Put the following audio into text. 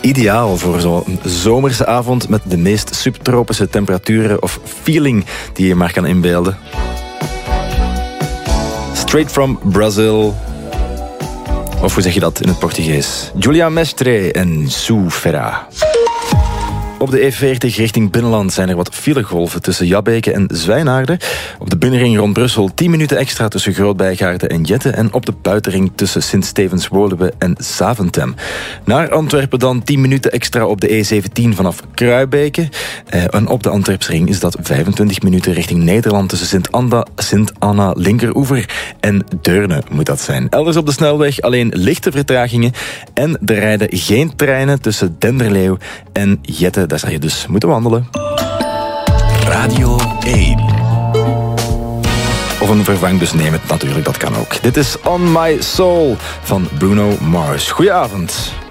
Ideaal voor zo'n zomerse avond met de meest subtropische temperaturen of feeling die je maar kan inbeelden. Straight from Brazil. Of hoe zeg je dat in het Portugees? Julia Mestre en Sue Ferra. Op de E40 richting binnenland zijn er wat filegolven tussen Jabbeke en Zwijnaarden. Op de binnenring rond Brussel 10 minuten extra tussen Groot-Bijgaarden en Jette. En op de buitenring tussen Sint-Stevens-Woluwe en Zaventem. Naar Antwerpen dan 10 minuten extra op de E17 vanaf Kruibeke. En op de Antwerpsring is dat 25 minuten richting Nederland tussen Sint-Anna, Linkeroever en Deurne moet dat zijn. Elders op de snelweg alleen lichte vertragingen. En er rijden geen treinen tussen Denderleeuw en Jette. Daar zal je dus moeten wandelen. Radio 1. Of een vervangbus nemen, natuurlijk, dat kan ook. Dit is On My Soul van Bruno Mars. Goedenavond.